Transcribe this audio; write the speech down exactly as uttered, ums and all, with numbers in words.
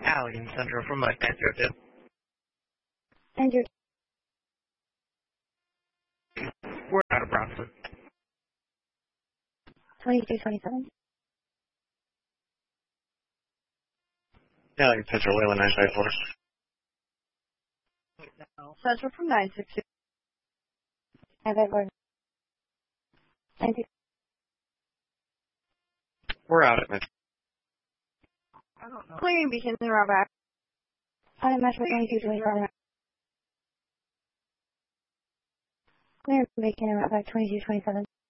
Allegan Central from Mike nine zero two. Andrew. We're out of Bronson. twenty-two twenty-seven. Allegan Central, Wayland nine five four. Central from nine six two. nine five four. Thank you. We're out at Metro. I don't know. Clearing Beacon and Roback. I'm Metro twenty-two twenty-four. Clearing Beacon and Roback twenty-two twenty-seven.